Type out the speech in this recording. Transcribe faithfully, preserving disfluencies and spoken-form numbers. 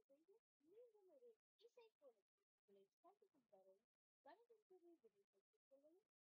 மீண்டும் ஒரு இசை கோலத்தில் உங்களை சந்திக்கும் வரை வணக்கம் கூறி விடைபெற்றுக் கொள்வது